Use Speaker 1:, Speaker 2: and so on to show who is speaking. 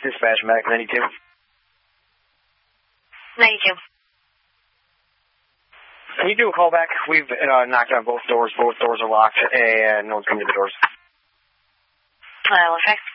Speaker 1: Dispatch, Medic 92.
Speaker 2: 92.
Speaker 1: Can you do a call back? We've knocked on both doors. Both doors are locked, and no one's coming to the doors.
Speaker 2: Okay.